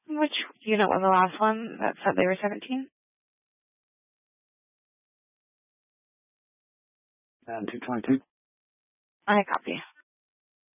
Which unit was the last one that said they were 17? And 222. I copy.